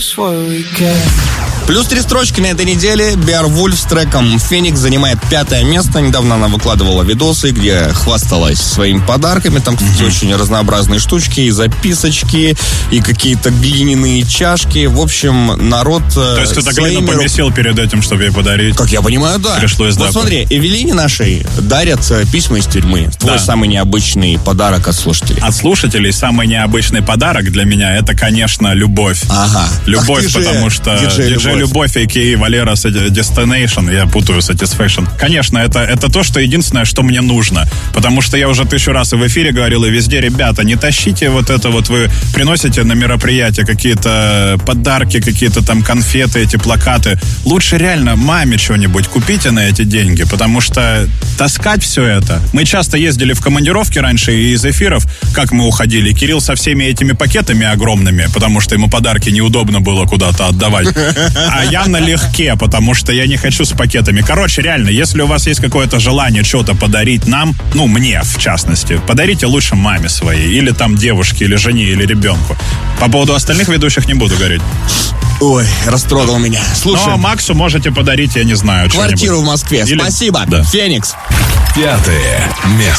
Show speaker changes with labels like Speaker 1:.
Speaker 1: Плюс 3 строчки на этой неделе. Beowulf с треком «Феникс» занимает 5 место. Недавно она выкладывала видосы, где хвасталась своими подарками. Там, кстати, очень разнообразные штучки. И записочки, и какие-то глиняные чашки. В общем, народ...
Speaker 2: То есть ты так глину помесил перед этим, чтобы ей подарить?
Speaker 1: Как я понимаю, да.
Speaker 2: Пришлось,
Speaker 1: вот смотри, Эвелине нашей дарят письма из тюрьмы. Твой самый необычный подарок от слушателей.
Speaker 2: От слушателей самый необычный подарок для меня — это, конечно, любовь.
Speaker 1: Ага.
Speaker 2: Любовь, потому что... Любовь, а.к.а. Валера Destination, я путаю Satisfaction. Конечно, это то, что единственное, что мне нужно. Потому что я уже 1000 раз и в эфире говорил, и везде, ребята, не тащите вот это вот, вы приносите на мероприятие какие-то подарки, какие-то там конфеты, эти плакаты. Лучше реально маме что-нибудь купите на эти деньги, потому что таскать все это... Мы часто ездили в командировки раньше, и из эфиров, как мы уходили, Кирилл со всеми этими пакетами огромными, потому что ему подарки неудобно было куда-то отдавать. А я налегке, потому что я не хочу с пакетами. Короче, реально, если у вас есть какое-то желание что-то подарить нам, ну, мне, в частности, подарите лучше маме своей, или там девушке, или жене, или ребенку. По поводу остальных ведущих не буду говорить.
Speaker 1: Ой, растрогал меня. Слушай.
Speaker 2: Но Максу можете подарить, я не знаю,
Speaker 1: квартиру в Москве.
Speaker 2: Или...
Speaker 1: Спасибо.
Speaker 2: Да.
Speaker 1: «Феникс».
Speaker 3: 5 место.